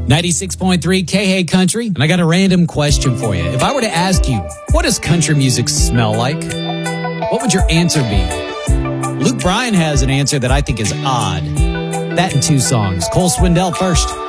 96.3 K Country, and I got a random question for you. If I were to ask you, what does country music smell like? What would your answer be? Luke Bryan has an answer that I think is odd. That in two songs. Cole Swindell first.